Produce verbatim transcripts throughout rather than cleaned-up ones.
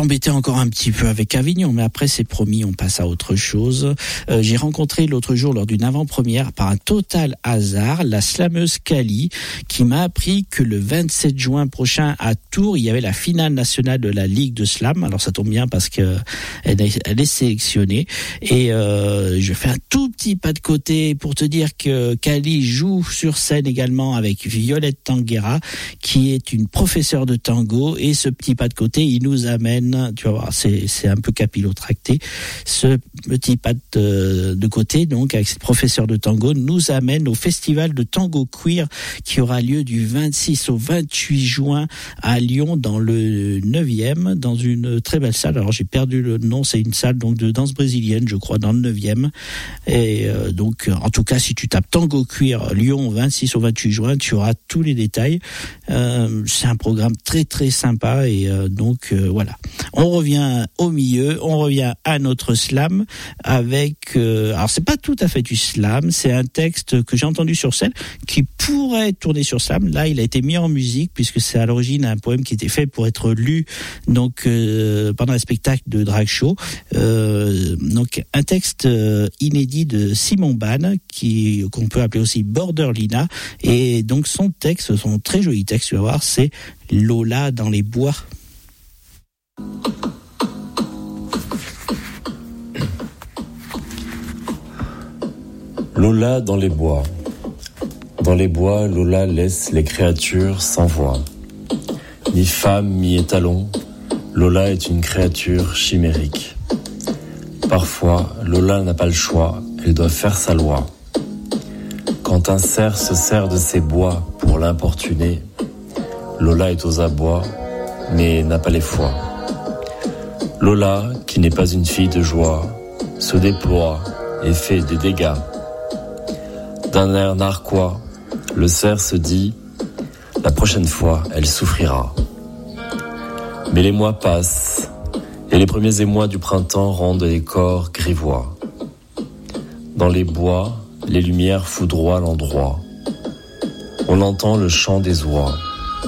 t'embêter encore un petit peu avec Avignon, mais après c'est promis, on passe à autre chose. Euh, j'ai rencontré l'autre jour lors d'une avant-première, par un total hasard, la slameuse Kali, qui m'a appris que le vingt-sept juin prochain à Tours, il y avait la finale nationale de la Ligue de Slam. Alors ça tombe bien parce que elle est, elle est sélectionnée. Et euh, je fais un tout petit pas de côté pour te dire que Kali joue sur scène également avec Violette Tanguera, qui est une professeure de tango. Et ce petit pas de côté, il nous amène, tu vas voir, c'est, c'est un peu capillotracté, ce petit pas de, de côté, donc avec cette professeure de tango, nous amène au festival de tango queer qui aura lieu du vingt-six au vingt-huit juin à Lyon, dans le neuvième, dans une très belle salle. Alors j'ai perdu le nom, c'est une salle donc de danse brésilienne, je crois, dans le neuvième. Et euh, donc, en tout cas, si tu tapes tango queer Lyon vingt-six au vingt-huit juin, tu auras tous les détails. Euh, c'est un programme très très sympa et euh, donc euh, voilà. On revient au milieu, on revient à notre slam avec. Euh, alors c'est pas tout à fait du slam, c'est un texte que j'ai entendu sur scène qui pourrait tourner sur slam. Là, il a été mis en musique puisque c'est à l'origine un poème qui était fait pour être lu donc euh, pendant un spectacle de drag show. Euh, donc un texte euh, inédit de Simon Ban qui qu'on peut appeler aussi Border Lina, et donc son texte, son très joli texte, tu vas voir, c'est Lola dans les bois. Lola dans les bois. Dans les bois, Lola laisse les créatures sans voix. Mi femme, mi étalon, Lola est une créature chimérique. Parfois, Lola n'a pas le choix, elle doit faire sa loi. Quand un cerf se sert de ses bois pour l'importuner, Lola est aux abois, mais n'a pas les fois. Lola, qui n'est pas une fille de joie, se déploie et fait des dégâts. D'un air narquois, le cerf se dit « La prochaine fois, elle souffrira ». Mais les mois passent, et les premiers émois du printemps rendent les corps grivois. Dans les bois, les lumières foudroient l'endroit. On entend le chant des oies.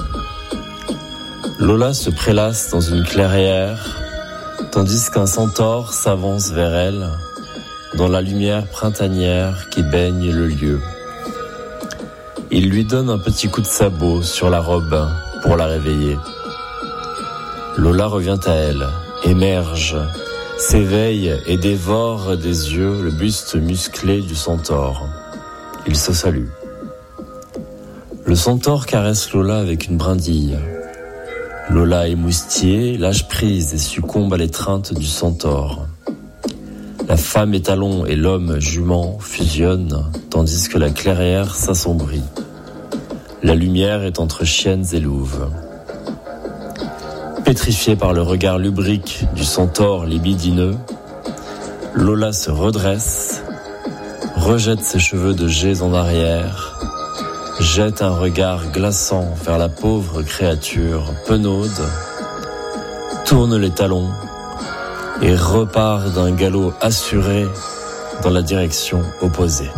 Lola se prélasse dans une clairière, tandis qu'un centaure s'avance vers elle, dans la lumière printanière qui baigne le lieu. Il lui donne un petit coup de sabot sur la robe pour la réveiller. Lola revient à elle, émerge, s'éveille et dévore des yeux le buste musclé du centaure. Il se salue. Le centaure caresse Lola avec une brindille. Lola émoustillée lâche prise et succombe à l'étreinte du centaure. La femme étalon et l'homme jument fusionnent, tandis que la clairière s'assombrit. La lumière est entre chiennes et louves. Pétrifiée par le regard lubrique du centaure libidineux, Lola se redresse, rejette ses cheveux de jais en arrière, jette un regard glaçant vers la pauvre créature penaude, tourne les talons et repart d'un galop assuré dans la direction opposée.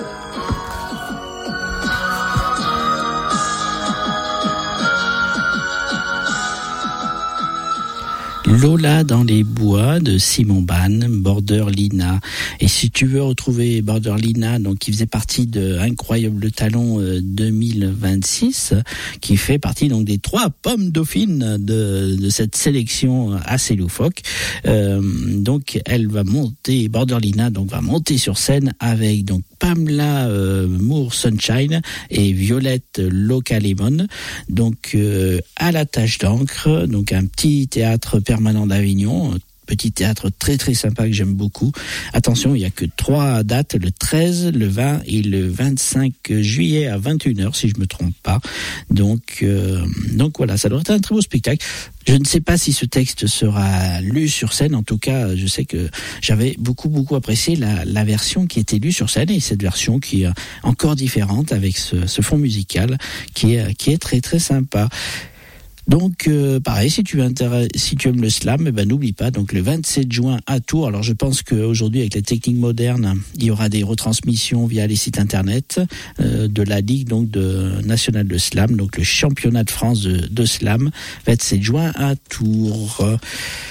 Lola dans les bois de Simon Ban, Border Lina. Et si tu veux retrouver Border Lina, donc qui faisait partie de Incroyable Talent deux mille vingt-six, qui fait partie donc des trois pommes dauphines de, de cette sélection assez loufoque. Euh, donc elle va monter, Border Lina donc va monter sur scène avec donc Pamela euh, Moore Sunshine et Violette Localemon, donc euh, à la Tache d'encre, donc un petit théâtre permanent d'Avignon, petit théâtre très très sympa que j'aime beaucoup. Attention, il n'y a que trois dates, le treize, le vingt et le vingt-cinq juillet à vingt et une heures si je me trompe pas. Donc euh, donc voilà, ça doit être un très beau spectacle. Je ne sais pas si ce texte sera lu sur scène. En tout cas, je sais que j'avais beaucoup beaucoup apprécié la, la version qui était lue sur scène, et cette version qui est encore différente avec ce, ce fond musical qui est qui est très très sympa. Donc euh, pareil, si tu intér- si tu aimes le slam, eh ben n'oublie pas, donc le vingt-sept juin à Tours. Alors je pense qu'aujourd'hui avec les techniques modernes, il y aura des retransmissions via les sites internet euh, de la Ligue donc de nationale de slam, donc le championnat de France de, de slam, vingt-sept juin à Tours.